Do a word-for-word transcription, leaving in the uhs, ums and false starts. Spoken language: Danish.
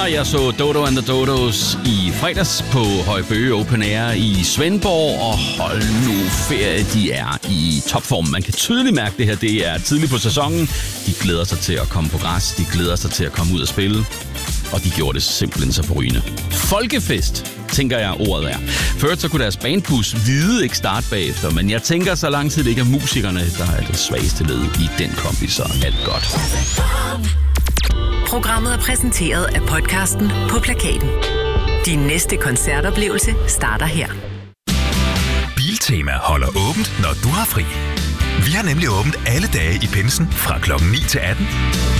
Jeg så Dodo and the Dodos i fredags på Højbøge Open Air i Svendborg, og hold nu ferie, de er i topform. Man kan tydeligt mærke det her, det er tidligt på sæsonen. De glæder sig til at komme på græs, de glæder sig til at komme ud og spille, og de gjorde det simpelthen så forrygende. Folkefest, tænker jeg ordet er. Først så kunne deres bandbus Hvide ikke starte bagefter, men jeg tænker, så lang tid det ikke er musikerne, der er det svageste led i den kombi, så alt godt. Programmet er præsenteret af podcasten På Plakaten. Din næste koncertoplevelse starter her. Biltema holder åbent, når du har fri. Vi har nemlig åbent alle dage i pinsen fra klokken ni til atten.